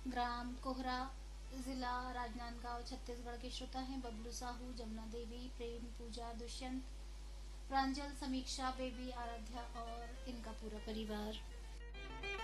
ग्राम कोहरा, जिला राजनांदगांव, छत्तीसगढ़ के श्रोता हैं बबलू साहू, जमुना देवी, प्रेम, पूजा, दुष्यंत, प्रांजल, समीक्षा, बेबी, आराध्या और इनका पूरा परिवार।